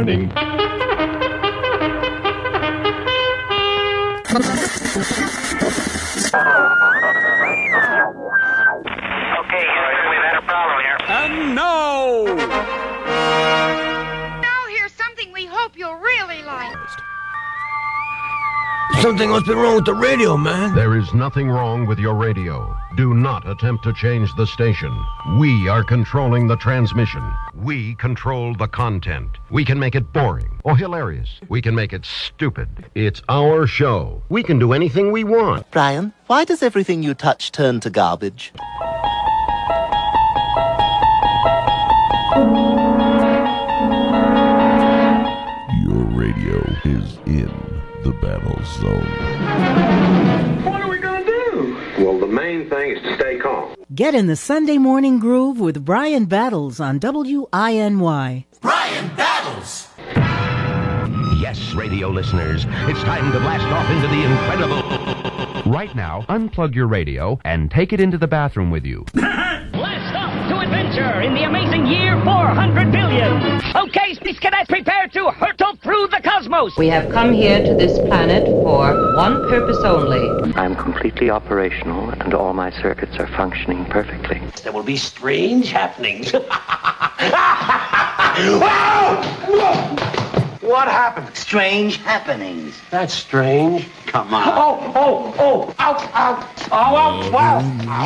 morning. Okay, Houston, we've had a problem here. And now, Now here's something we hope you'll really like. Something must be wrong with the radio, man. There is nothing wrong with your radio. Do not attempt to change the station. We are controlling the transmission. We control the content. We can make it boring or hilarious. We can make it stupid. It's our show. We can do anything we want. Brian, why does everything you touch turn to garbage? Your radio is in the battle zone. What are we going to do? Well, the main thing is to stay calm. Get in the Sunday morning groove with Brian Battles on WINY. Brian Battles! Yes, radio listeners, it's time to blast off into the incredible. Right now, unplug your radio and take it into the bathroom with you. Blast off to adventure in the amazing year 400 billion. Okay, Space Cadets, prepare to hurtle through the cosmos. We have come here to this planet for one purpose only. I'm completely operational and all my circuits are functioning perfectly. There will be strange happenings. What happened? Strange happenings. That's strange. Come on. Oh, ow, wow.